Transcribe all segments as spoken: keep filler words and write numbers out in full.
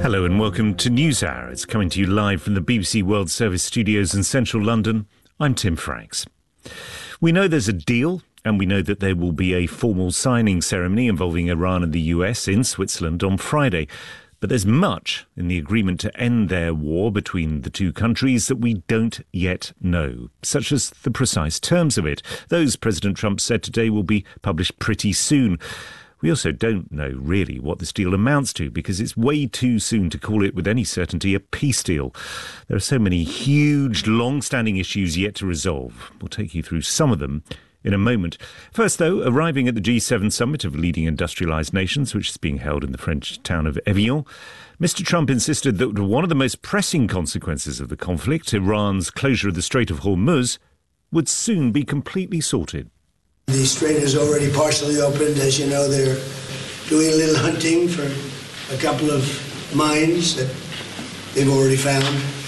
Hello and welcome to NewsHour. It's coming to you live from the B B C World Service studios in central London. I'm Tim Franks. We know there's a deal, and we know that there will be a formal signing ceremony involving Iran and the U S in Switzerland on Friday. But there's much in the agreement to end their war between the two countries that we don't yet know, such as the precise terms of it. Those, President Trump said today, will be published pretty soon. We also don't know really what this deal amounts to because it's way too soon to call it with any certainty a peace deal. There are so many huge, long-standing issues yet to resolve. We'll take you through some of them in a moment. First, though, arriving at the G seven summit of leading industrialised nations, which is being held in the French town of Evian, Mister Trump insisted that one of the most pressing consequences of the conflict, Iran's closure of the Strait of Hormuz, would soon be completely sorted. The strait is already partially opened. As you know, they're doing a little hunting for a couple of mines that they've already found.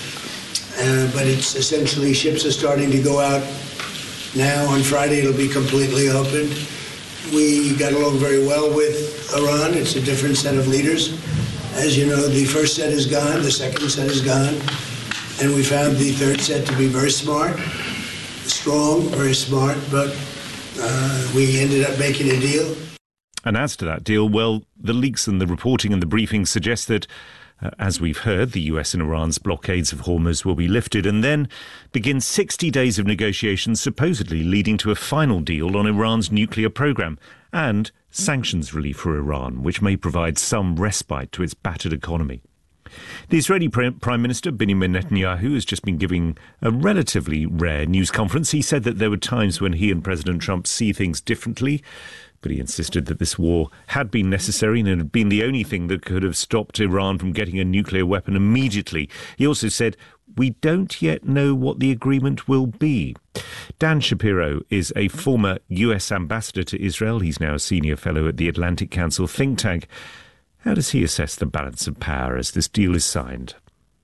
Uh, but it's essentially ships are starting to go out now. On Friday, it'll be completely opened. We got along very well with Iran. It's a different set of leaders. As you know, the first set is gone, the second set is gone, and we found the third set to be very smart, strong, very smart, but Uh, we ended up making a deal. And as to that deal, well, the leaks and the reporting and the briefings suggest that, uh, as we've heard, the U S and Iran's blockades of Hormuz will be lifted and then begin sixty days of negotiations, supposedly leading to a final deal on Iran's nuclear program and sanctions relief for Iran, which may provide some respite to its battered economy. The Israeli Prime Minister Benjamin Netanyahu has just been giving a relatively rare news conference. He said that there were times when he and President Trump see things differently, but he insisted that this war had been necessary and it had been the only thing that could have stopped Iran from getting a nuclear weapon immediately. He also said, "We don't yet know what the agreement will be." Dan Shapiro is a former U S ambassador to Israel. He's now a senior fellow at the Atlantic Council think tank. How does he assess the balance of power as this deal is signed?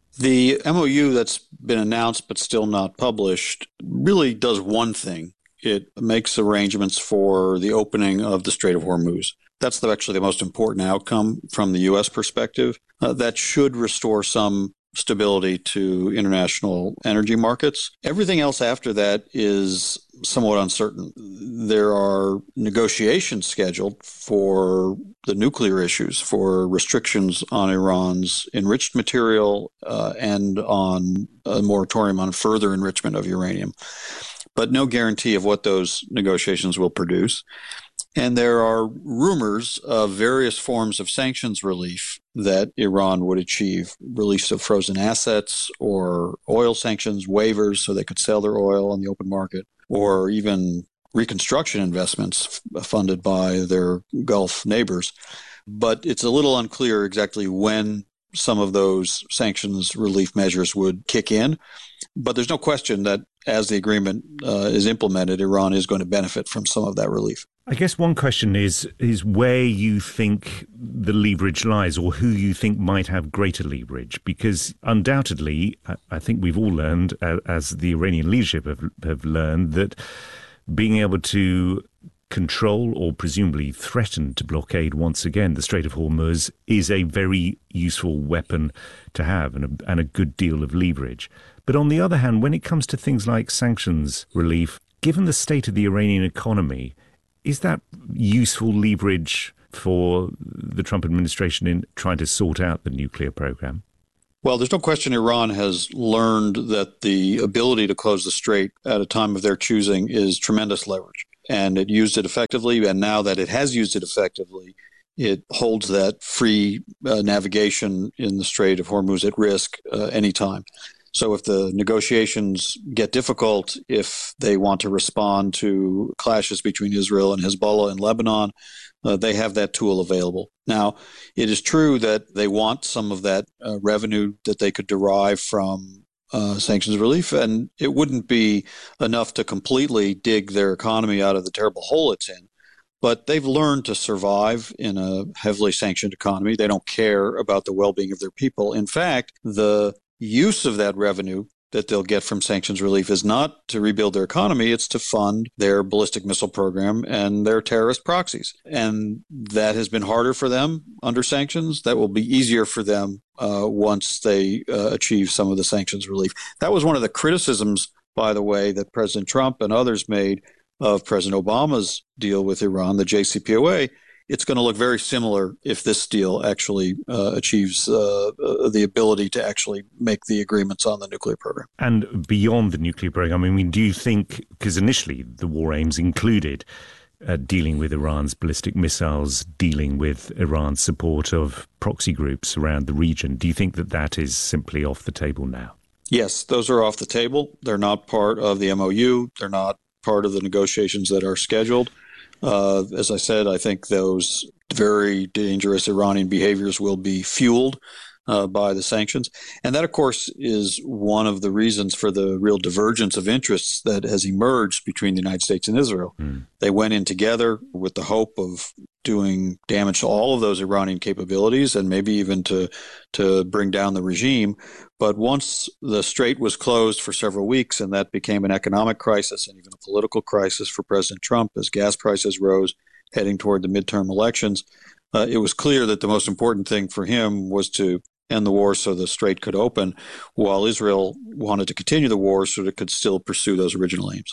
The M O U that's been announced but still not published really does one thing. It makes arrangements for the opening of the Strait of Hormuz. That's the, actually the most important outcome from the U S perspective. Uh, that should restore some stability to international energy markets. Everything else after that is somewhat uncertain. There are negotiations scheduled for the nuclear issues, for restrictions on Iran's enriched material uh, and on a moratorium on further enrichment of uranium, but no guarantee of what those negotiations will produce. And there are rumors of various forms of sanctions relief that Iran would achieve, release of frozen assets or oil sanctions waivers so they could sell their oil on the open market, or even reconstruction investments f- funded by their Gulf neighbors. But it's a little unclear exactly when some of those sanctions relief measures would kick in. But there's no question that as the agreement uh, is implemented, Iran is going to benefit from some of that relief. I guess one question is is where you think the leverage lies, or who you think might have greater leverage, because undoubtedly, I, I think we've all learned, uh, as the Iranian leadership have, have learned, that being able to control or presumably threaten to blockade once again the Strait of Hormuz is a very useful weapon to have and a, and a good deal of leverage. But on the other hand, when it comes to things like sanctions relief, given the state of the Iranian economy, is that useful leverage for the Trump administration in trying to sort out the nuclear program? Well, there's no question Iran has learned that the ability to close the strait at a time of their choosing is tremendous leverage. And it used it effectively. And now that it has used it effectively, it holds that free uh, navigation in the Strait of Hormuz at risk uh, anytime. So if the negotiations get difficult, if they want to respond to clashes between Israel and Hezbollah in Lebanon, uh, they have that tool available. Now, it is true that they want some of that uh, revenue that they could derive from uh, sanctions relief, and it wouldn't be enough to completely dig their economy out of the terrible hole it's in. But they've learned to survive in a heavily sanctioned economy. They don't care about the well-being of their people. In fact, the use of that revenue that they'll get from sanctions relief is not to rebuild their economy, it's to fund their ballistic missile program and their terrorist proxies. And that has been harder for them under sanctions. That will be easier for them uh, once they uh, achieve some of the sanctions relief. That was one of the criticisms, by the way, that President Trump and others made of President Obama's deal with Iran, the J C P O A. It's going to look very similar if this deal actually uh, achieves uh, uh, the ability to actually make the agreements on the nuclear program. And beyond the nuclear program, I mean, do you think, because initially the war aims included uh, dealing with Iran's ballistic missiles, dealing with Iran's support of proxy groups around the region, do you think that that is simply off the table now? Yes, those are off the table. They're not part of the M O U. They're not part of the negotiations that are scheduled. Uh, as I said, I think those very dangerous Iranian behaviors will be fueled uh, by the sanctions. And that, of course, is one of the reasons for the real divergence of interests that has emerged between the United States and Israel. Mm. They went in together with the hope of doing damage to all of those Iranian capabilities and maybe even to to bring down the regime. But once the strait was closed for several weeks, and that became an economic crisis and even a political crisis for President Trump as gas prices rose heading toward the midterm elections, uh, it was clear that the most important thing for him was to end the war so the strait could open, while Israel wanted to continue the war so that it could still pursue those original aims.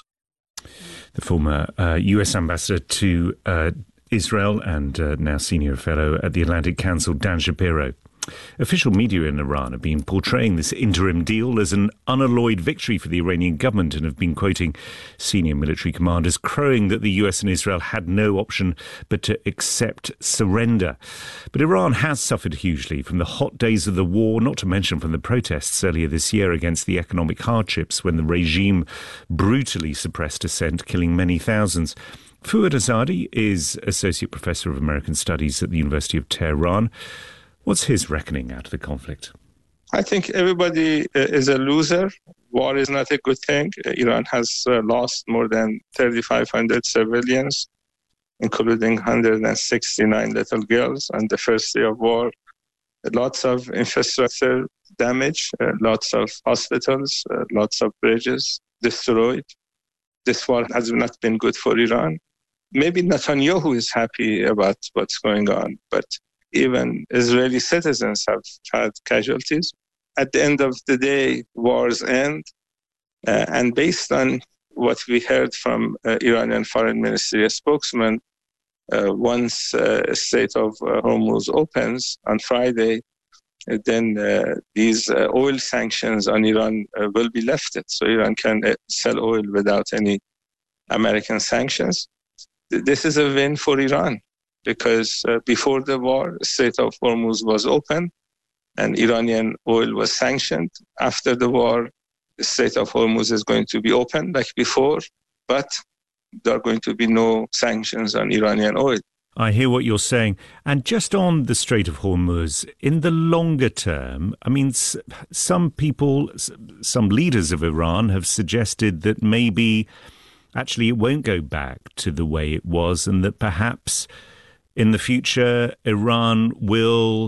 The former uh, U S ambassador to uh, Israel and uh, now senior fellow at the Atlantic Council, Dan Shapiro. Official media in Iran have been portraying this interim deal as an unalloyed victory for the Iranian government and have been quoting senior military commanders crowing that the U S and Israel had no option but to accept surrender. But Iran has suffered hugely from the hot days of the war, not to mention from the protests earlier this year against the economic hardships when the regime brutally suppressed dissent, killing many thousands. Fouad Azadi is Associate Professor of American Studies at the University of Tehran. What's his reckoning out of the conflict? I think everybody is a loser. War is not a good thing. Iran has uh, lost more than thirty-five hundred civilians, including one hundred sixty-nine little girls on the first day of war. Lots of infrastructure damage, uh, lots of hospitals, uh, lots of bridges destroyed. This war has not been good for Iran. Maybe Netanyahu is happy about what's going on, but even Israeli citizens have had casualties. At the end of the day, wars end. Uh, and based on what we heard from uh, Iranian Foreign Ministry spokesman, uh, once uh, Strait of uh, Hormuz opens on Friday, uh, then uh, these uh, oil sanctions on Iran uh, will be lifted. So Iran can uh, sell oil without any American sanctions. This is a win for Iran, because uh, before the war, Strait of Hormuz was open and Iranian oil was sanctioned. After the war, the Strait of Hormuz is going to be open like before, but there are going to be no sanctions on Iranian oil. I hear what you're saying. And just on the Strait of Hormuz, in the longer term, I mean, some people, some leaders of Iran have suggested that maybe actually it won't go back to the way it was and that perhaps in the future, Iran will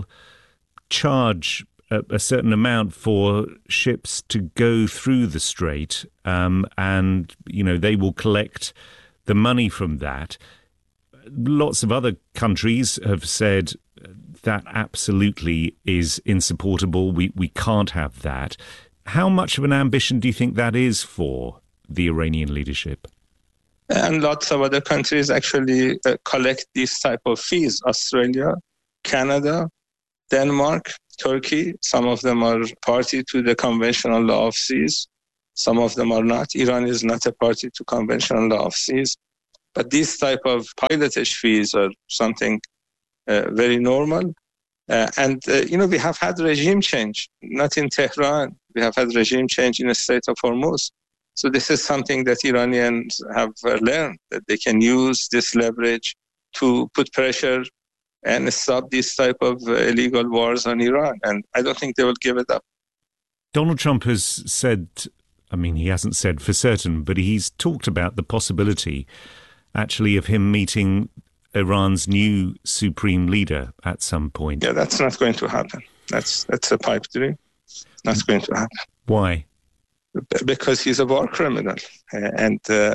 charge a, a certain amount for ships to go through the strait, um, and, you know, they will collect the money from that. Lots of other countries have said that absolutely is insupportable. We, we can't have that. How much of an ambition do you think that is for the Iranian leadership? And lots of other countries actually uh, collect these type of fees. Australia, Canada, Denmark, Turkey. Some of them are party to the conventional law of seas. Some of them are not. Iran is not a party to conventional law of seas. But these type of pilotage fees are something uh, very normal. Uh, and, uh, you know, we have had regime change, not in Tehran. We have had regime change in the Strait of Hormuz. So this is something that Iranians have learned, that they can use this leverage to put pressure and stop these type of illegal wars on Iran. And I don't think they will give it up. Donald Trump has said, I mean, he hasn't said for certain, but he's talked about the possibility actually of him meeting Iran's new supreme leader at some point. Yeah, that's not going to happen. That's, that's a pipe dream. That's going to happen. Why? Because he's a war criminal, and uh,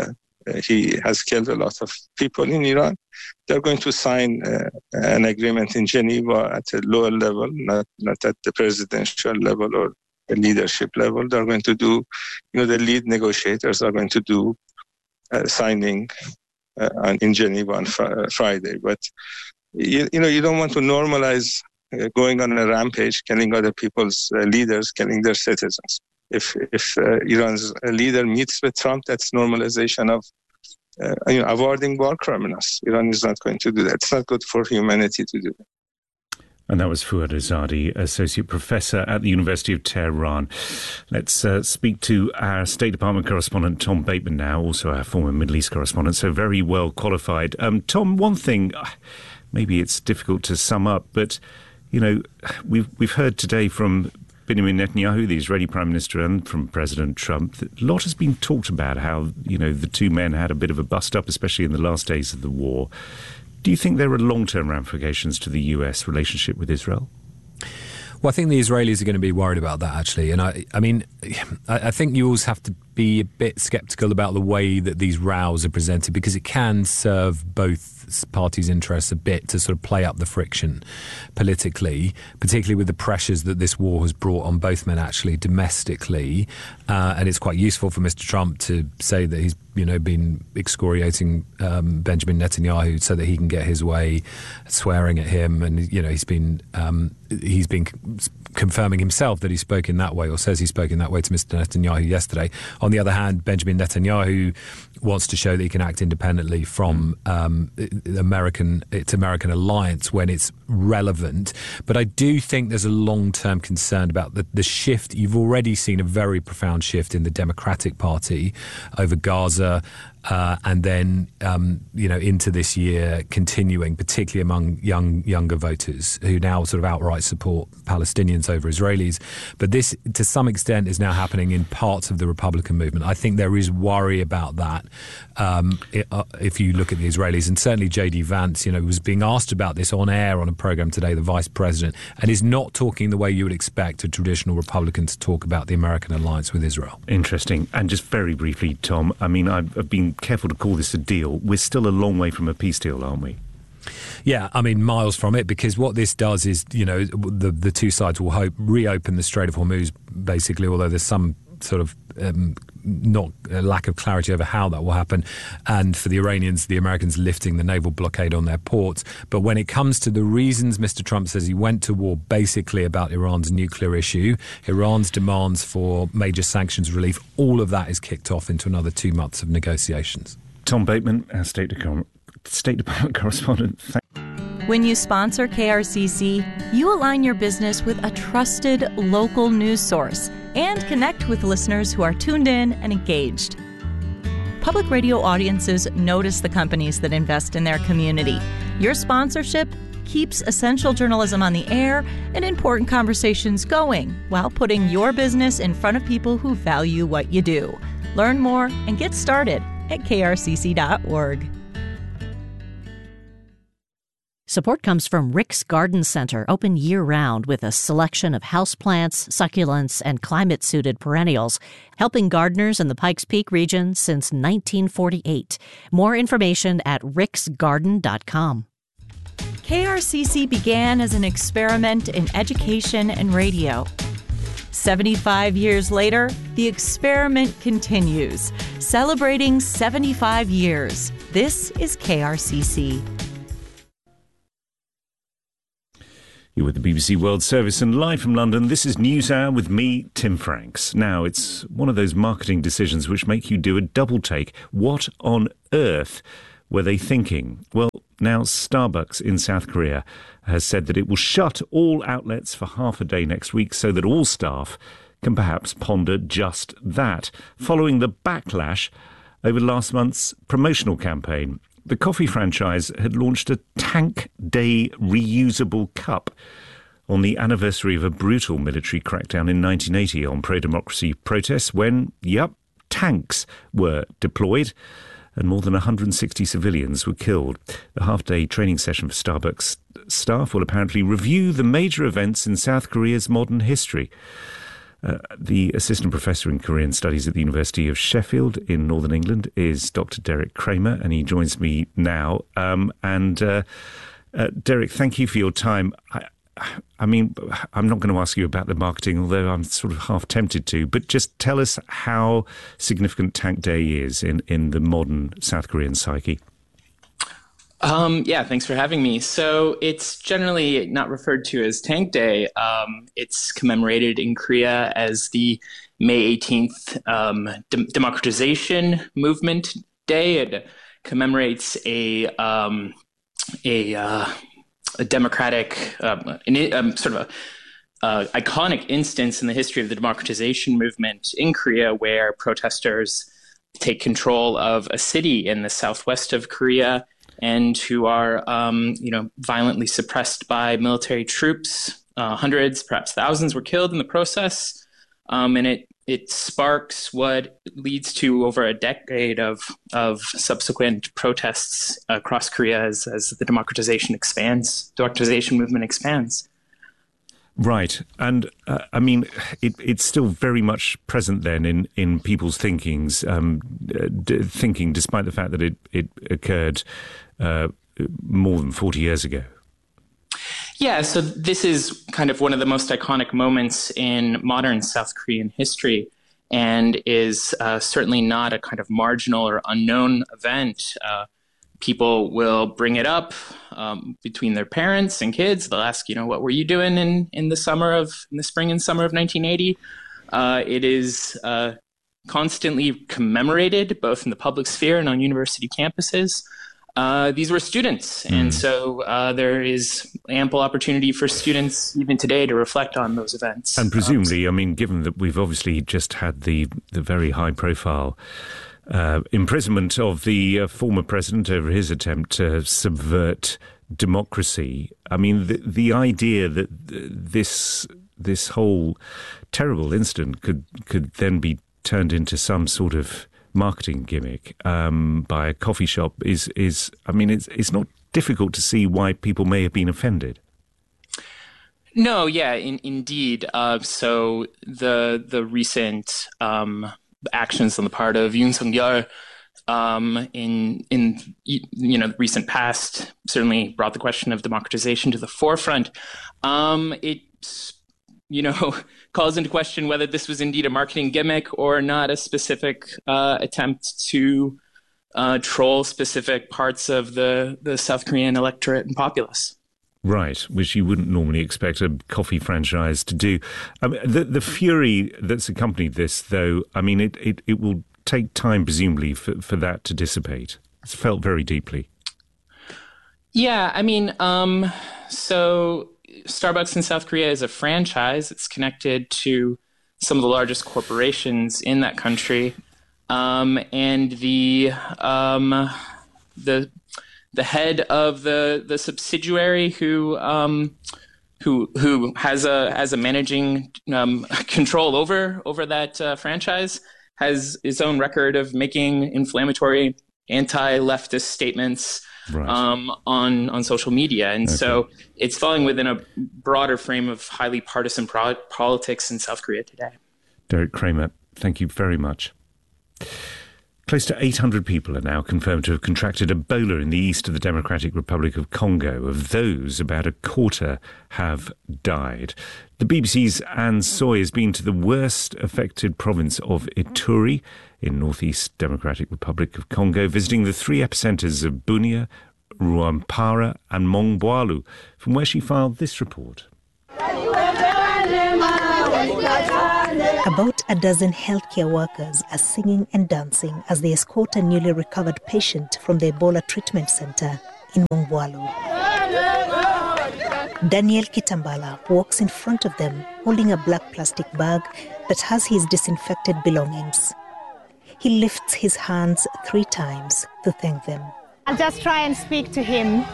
uh, he has killed a lot of people in Iran. They're going to sign uh, an agreement in Geneva at a lower level, not, not at the presidential level or the leadership level. They're going to do, you know, the lead negotiators are going to do uh, signing uh, on, in Geneva on fr- Friday. But, you, you know, you don't want to normalize uh, going on a rampage, killing other people's uh, leaders, killing their citizens. If if uh, Iran's leader meets with Trump, that's normalization of uh, you know, awarding war criminals. Iran is not going to do that. It's not good for humanity to do that. And that was Fouad Azadi, Associate Professor at the University of Tehran. Let's uh, speak to our State Department correspondent, Tom Bateman, now, also our former Middle East correspondent, so very well qualified. Um, Tom, one thing, maybe it's difficult to sum up, but, you know, we've, we've heard today from Benjamin Netanyahu, the Israeli Prime Minister, and from President Trump, a lot has been talked about how, you know, the two men had a bit of a bust-up, especially in the last days of the war. Do you think there are long-term ramifications to the U S relationship with Israel? Well, I think the Israelis are going to be worried about that, actually. And I, I mean, I, I think you always have to be a bit sceptical about the way that these rows are presented, because it can serve both parties' interests a bit to sort of play up the friction politically, particularly with the pressures that this war has brought on both men, actually, domestically. Uh, and it's quite useful for Mister Trump to say that he's, you know, been excoriating um, Benjamin Netanyahu so that he can get his way, swearing at him. And, you know, he's been um, he's been confirming himself that he spoke in that way, or says he spoke in that way, to Mister Netanyahu yesterday. On the other hand, Benjamin Netanyahu wants to show that he can act independently from um, American its American alliance when it's relevant. But I do think there's a long-term concern about the, the shift. You've already seen a very profound shift in the Democratic Party over Gaza. Uh, and then, um, you know, into this year, continuing, particularly among young younger voters who now sort of outright support Palestinians over Israelis. But this, to some extent, is now happening in parts of the Republican movement. I think there is worry about that um, it, uh, if you look at the Israelis. And certainly J D Vance, you know, was being asked about this on air on a program today, the vice president, and is not talking the way you would expect a traditional Republican to talk about the American alliance with Israel. Interesting. And just very briefly, Tom, I mean, I've, I've been careful to call this a deal. We're still a long way from a peace deal, aren't we? Yeah, I mean, miles from it, because what this does is, you know, the the two sides will hope reopen the Strait of Hormuz, basically, although there's some sort of um, not a lack of clarity over how that will happen. And for the Iranians, the Americans lifting the naval blockade on their ports. But when it comes to the reasons Mister Trump says he went to war basically about Iran's nuclear issue, Iran's demands for major sanctions relief, all of that is kicked off into another two months of negotiations. Tom Bateman, our State, De- State Department correspondent. Thank- When you sponsor K R C C, you align your business with a trusted local news source and connect with listeners who are tuned in and engaged. Public radio audiences notice the companies that invest in their community. Your sponsorship keeps essential journalism on the air and important conversations going while putting your business in front of people who value what you do. Learn more and get started at K R C C dot org. Support comes from Rick's Garden Center, open year-round with a selection of houseplants, succulents, and climate-suited perennials, helping gardeners in the Pikes Peak region since nineteen forty-eight. More information at ricks garden dot com. K R C C began as an experiment in education and radio. seventy-five years later, the experiment continues, celebrating seventy-five years. This is K R C C. You're with the B B C World Service, and live from London, this is NewsHour with me, Tim Franks. Now, it's one of those marketing decisions which make you do a double take. What on earth were they thinking? Well, now Starbucks in South Korea has said that it will shut all outlets for half a day next week so that all staff can perhaps ponder just that, following the backlash over last month's promotional campaign. The coffee franchise had launched a Tank Day reusable cup on the anniversary of a brutal military crackdown in nineteen eighty on pro-democracy protests when, yep, tanks were deployed and more than one hundred sixty civilians were killed. The half-day training session for Starbucks staff will apparently review the major events in South Korea's modern history. Uh, the assistant professor in Korean studies at the University of Sheffield in Northern England is Doctor Derek Kramer, and he joins me now. Um, and uh, uh, Derek, thank you for your time. I, I mean, I'm not going to ask you about the marketing, although I'm sort of half tempted to, but just tell us how significant Tank Day is in, in the modern South Korean psyche. Um, yeah, thanks for having me. So it's generally not referred to as Tank Day. Um, it's commemorated in Korea as the May eighteenth um, de- Democratization Movement Day. It commemorates a um, a uh, a democratic, um, an, um, sort of a uh, iconic instance in the history of the democratization movement in Korea, where protesters take control of a city in the southwest of Korea and who are, um, you know, violently suppressed by military troops. Uh, hundreds, perhaps thousands, were killed in the process, um, and it it sparks what leads to over a decade of of subsequent protests across Korea as, as the democratization expands, democratization movement expands. Right. And, uh, I mean, it, it's still very much present then in, in people's thinkings, um, uh, d- thinking, despite the fact that it, it occurred uh, more than forty years ago. Yeah, so this is kind of one of the most iconic moments in modern South Korean history, and is uh, certainly not a kind of marginal or unknown event. Uh, people will bring it up um, between their parents and kids. They'll ask, you know, what were you doing in, in the summer of, in the spring and summer of nineteen eighty? Uh, it is uh, constantly commemorated, both in the public sphere and on university campuses. Uh, these were students, and mm. so uh, there is ample opportunity for students even today to reflect on those events. And presumably, um, I mean, given that we've obviously just had the, the very high-profile uh, imprisonment of the uh, former president over his attempt to subvert democracy, I mean, the, the idea that this this whole terrible incident could could then be turned into some sort of marketing gimmick um, by a coffee shop is, is I mean, it's it's not difficult to see why people may have been offended. No, yeah, in, indeed. Uh, so the the recent um, actions on the part of Yoon Suk-yeol um, in in you know the recent past certainly brought the question of democratization to the forefront. Um, it you know calls into question whether this was indeed a marketing gimmick or not a specific uh, attempt to uh, troll specific parts of the, the South Korean electorate and populace. Right, which you wouldn't normally expect a coffee franchise to do. I mean, the, the fury that's accompanied this, though, I mean, it, it, it will take time, presumably, for, for that to dissipate. It's felt very deeply. Yeah, I mean, um, so Starbucks in South Korea is a franchise. It's connected to some of the largest corporations in that country, um, and the um, the the head of the the subsidiary who um, who who has a has a managing um, control over over that uh, franchise has his own record of making inflammatory anti-leftist statements. Right. Um, on on social media, and okay. so it's falling within a broader frame of highly partisan pro- politics in South Korea today. Derek Kramer, thank you very much. Close to eight hundred people are now confirmed to have contracted Ebola in the east of the Democratic Republic of Congo. Of those, about a quarter have died. The B B C's Anne Soy has been to the worst affected province of Ituri in northeast Democratic Republic of Congo, visiting the three epicentres of Bunia, Rwampara and Mongboalu, from where she filed this report. About a dozen healthcare workers are singing and dancing as they escort a newly recovered patient from the Ebola treatment centre in Mongboalu. Daniel Kitambala walks in front of them, holding a black plastic bag that has his disinfected belongings. He lifts his hands three times to thank them. I'll just try and speak to him.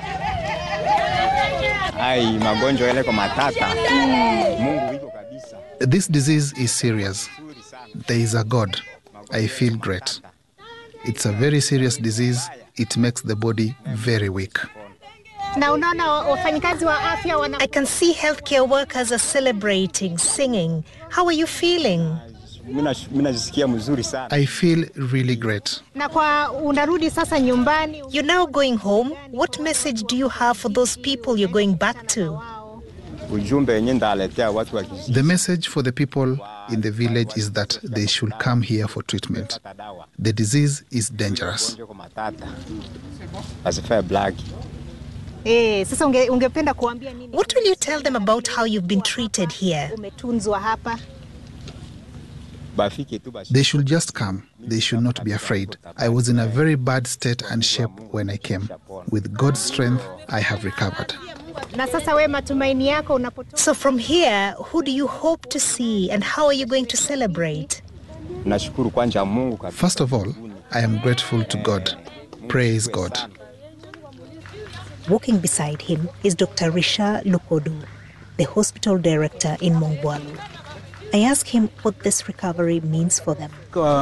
This disease is serious. There is a God. I feel great. It's a very serious disease. It makes the body very weak. I can see healthcare workers are celebrating, singing. How are you feeling? I feel really great. You're now going home. What message do you have for those people you're going back to? The message for the people in the village is that they should come here for treatment. The disease is dangerous. What will you tell them about how you've been treated here? They should just come. They should not be afraid. I was in a very bad state and shape when I came. With God's strength, I have recovered. So from here, who do you hope to see and how are you going to celebrate? First of all, I am grateful to God. Praise God. Walking beside him is Doctor Risha Lukodu, the hospital director in Mongwalu. I ask him what this recovery means for them.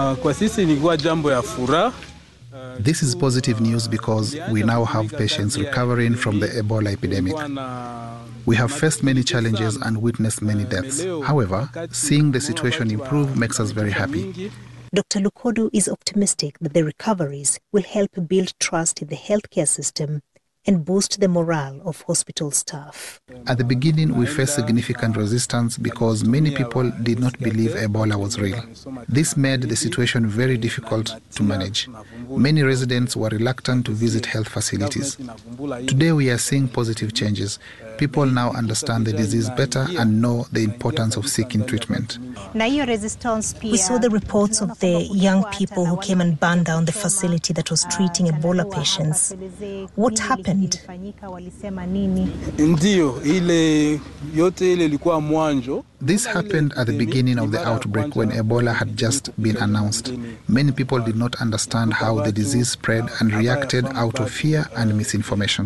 This is positive news because we now have patients recovering from the Ebola epidemic. We have faced many challenges and witnessed many deaths. However, seeing the situation improve makes us very happy. Doctor Lukodu is optimistic that the recoveries will help build trust in the healthcare system and boost the morale of hospital staff. At the beginning, we faced significant resistance because many people did not believe Ebola was real. This made the situation very difficult to manage. Many residents were reluctant to visit health facilities. Today, we are seeing positive changes. People now understand the disease better and know the importance of seeking treatment. We saw the reports of the young people who came and burned down the facility that was treating Ebola patients. What happened? This happened at the beginning of the outbreak when Ebola had just been announced. Many people did not understand how the disease spread and reacted out of fear and misinformation.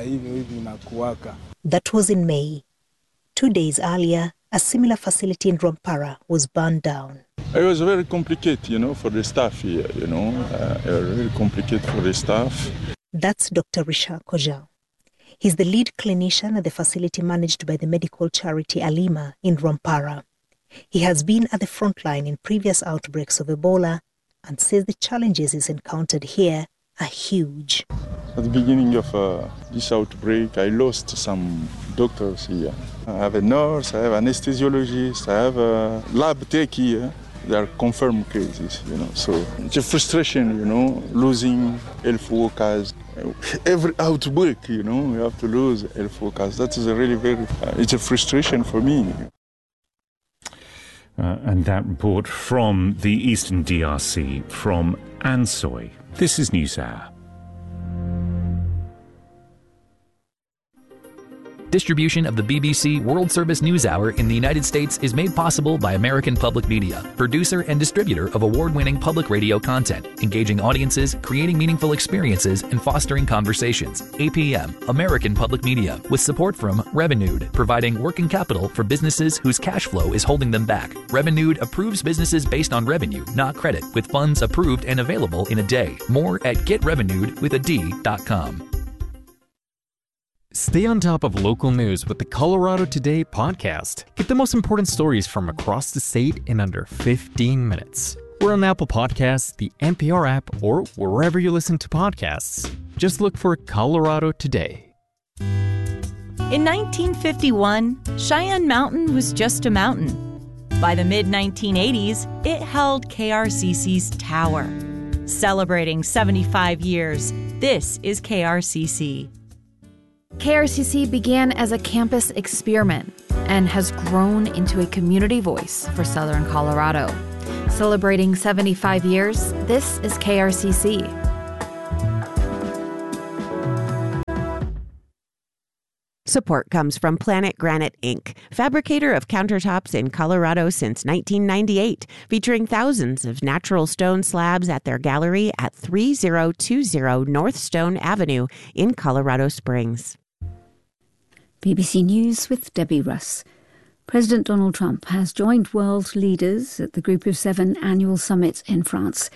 That was in May. Two days earlier, a similar facility in Rwampara was burned down. It was very complicated, you know, for the staff here, you know, uh, very complicated for the staff. That's Doctor Risha Koja. He's the lead clinician at the facility managed by the medical charity Alima in Rwampara. He has been at the front line in previous outbreaks of Ebola and says the challenges he's encountered here are huge. At the beginning of uh, this outbreak, I lost some doctors here. I have a nurse, I have an anesthesiologist, I have a lab tech here. They are confirmed cases, you know. So it's a frustration, you know, losing health workers. Every outbreak, you know, we have to lose health workers. That is a really very, uh, it's a frustration for me. Uh, and that report from the Eastern D R C, from Ansoy. This is NewsHour. Distribution of the B B C World Service News Hour in the United States is made possible by American Public Media, producer and distributor of award-winning public radio content, engaging audiences, creating meaningful experiences, and fostering conversations. A P M, American Public Media, with support from Revenued, providing working capital for businesses whose cash flow is holding them back. Revenued approves businesses based on revenue, not credit, with funds approved and available in a day. More at get revenued with a D dot com. Stay on top of local news with the Colorado Today podcast. Get the most important stories from across the state in under fifteen minutes. We're on Apple Podcasts, the N P R app, or wherever you listen to podcasts. Just look for Colorado Today. In nineteen fifty-one, Cheyenne Mountain was just a mountain. By the mid nineteen eighties, it held K R C C's tower. Celebrating seventy-five years, this is K R C C. K R C C began as a campus experiment and has grown into a community voice for Southern Colorado. Celebrating seventy-five years, this is K R C C. Support comes from Planet Granite Incorporated, fabricator of countertops in Colorado since nineteen ninety-eight, featuring thousands of natural stone slabs at their gallery at thirty twenty North Stone Avenue in Colorado Springs. B B C News with Debbie Russ. President Donald Trump has joined world leaders at the Group of Seven annual summit in France.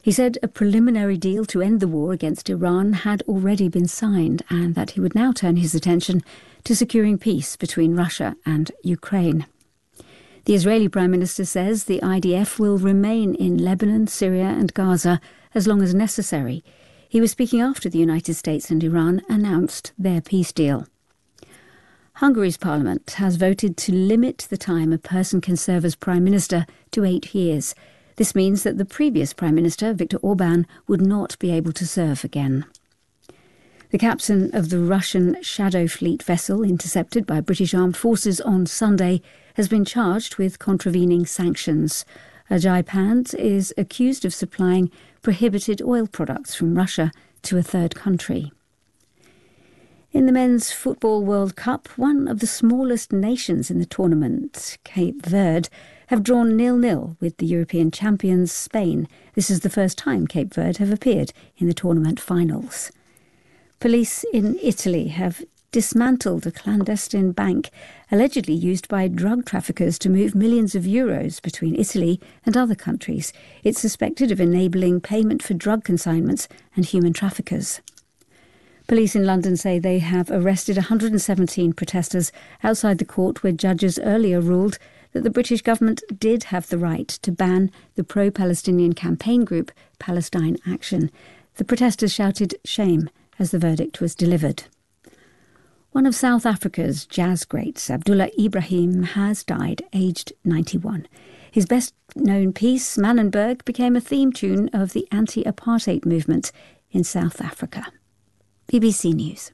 He said a preliminary deal to end the war against Iran had already been signed and that he would now turn his attention to securing peace between Russia and Ukraine. The Israeli Prime Minister says the I D F will remain in Lebanon, Syria and Gaza as long as necessary. He was speaking after the United States and Iran announced their peace deal. Hungary's parliament has voted to limit the time a person can serve as prime minister to eight years. This means that the previous prime minister, Viktor Orban, would not be able to serve again. The captain of the Russian Shadow Fleet vessel intercepted by British armed forces on Sunday has been charged with contravening sanctions. Ajay Pand is accused of supplying prohibited oil products from Russia to a third country. In the Men's Football World Cup, one of the smallest nations in the tournament, Cape Verde, have drawn nil-nil with the European champions Spain. This is the first time Cape Verde have appeared in the tournament finals. Police in Italy have dismantled a clandestine bank allegedly used by drug traffickers to move millions of euros between Italy and other countries. It's suspected of enabling payment for drug consignments and human traffickers. Police in London say they have arrested one hundred seventeen protesters outside the court where judges earlier ruled that the British government did have the right to ban the pro-Palestinian campaign group Palestine Action. The protesters shouted shame as the verdict was delivered. One of South Africa's jazz greats, Abdullah Ibrahim, has died, aged ninety-one. His best-known piece, Manenberg, became a theme tune of the anti-apartheid movement in South Africa. B B C News.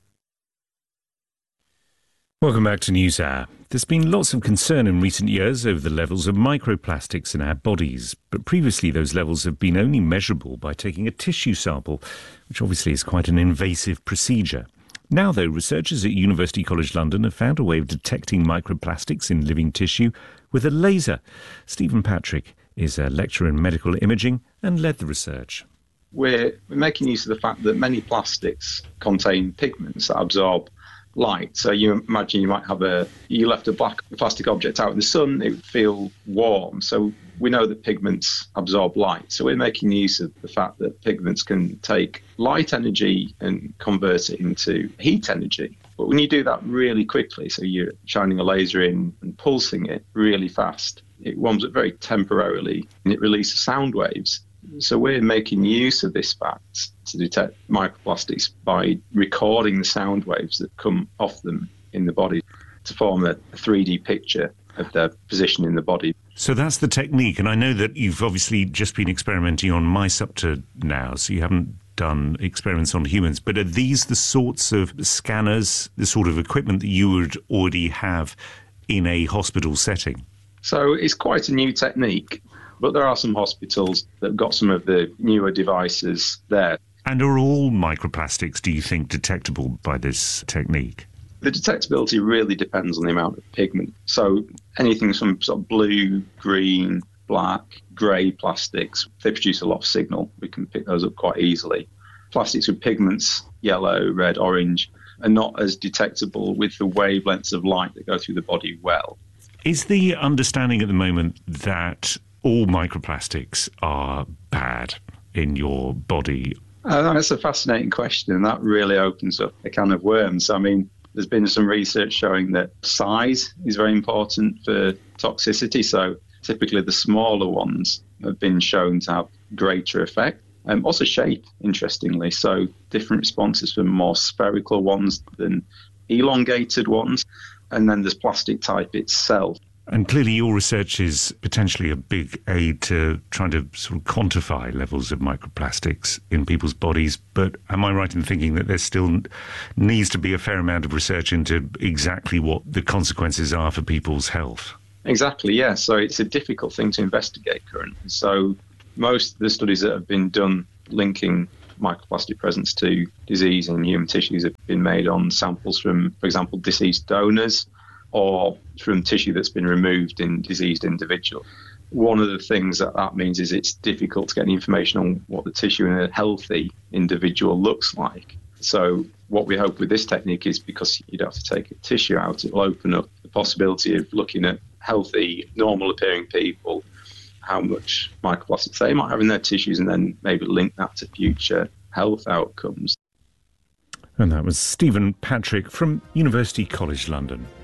Welcome back to NewsHour. There's been lots of concern in recent years over the levels of microplastics in our bodies, but previously those levels have been only measurable by taking a tissue sample, which obviously is quite an invasive procedure. Now, though, researchers at University College London have found a way of detecting microplastics in living tissue with a laser. Stephen Patrick is a lecturer in medical imaging and led the research. We're, we're making use of the fact that many plastics contain pigments that absorb light. So you imagine you might have a, you left a black plastic object out in the sun, it would feel warm. So we know that pigments absorb light. So we're making use of the fact that pigments can take light energy and convert it into heat energy. But when you do that really quickly, so you're shining a laser in and pulsing it really fast, it warms it very temporarily and it releases sound waves. So we're making use of this fact to detect microplastics by recording the sound waves that come off them in the body to form a three D picture of their position in the body. So that's the technique, and I know that you've obviously just been experimenting on mice up to now, so you haven't done experiments on humans, but are these the sorts of scanners, the sort of equipment that you would already have in a hospital setting? So it's quite a new technique. But there are some hospitals that have got some of the newer devices there. And are all microplastics, do you think, detectable by this technique? The detectability really depends on the amount of pigment. So anything from sort of blue, green, black, grey plastics, they produce a lot of signal. We can pick those up quite easily. Plastics with pigments, yellow, red, orange, are not as detectable with the wavelengths of light that go through the body well. Is the understanding at the moment that all microplastics are bad in your body? Uh, that's a fascinating question, and that really opens up a can of worms. I mean, there's been some research showing that size is very important for toxicity. So typically the smaller ones have been shown to have greater effect. Um, also shape, interestingly. So different responses for more spherical ones than elongated ones. And then there's plastic type itself. And clearly your research is potentially a big aid to trying to sort of quantify levels of microplastics in people's bodies. But am I right in thinking that there still needs to be a fair amount of research into exactly what the consequences are for people's health? Exactly, yeah. So it's a difficult thing to investigate currently. So most of the studies that have been done linking microplastic presence to disease in human tissues have been made on samples from, for example, deceased donors, or from tissue that's been removed in diseased individuals. One of the things that that means is it's difficult to get any information on what the tissue in a healthy individual looks like. So what we hope with this technique is, because you don't have to take a tissue out, it will open up the possibility of looking at healthy, normal-appearing people how much microplastics they might have in their tissues and then maybe link that to future health outcomes. And that was Stephen Patrick from University College London.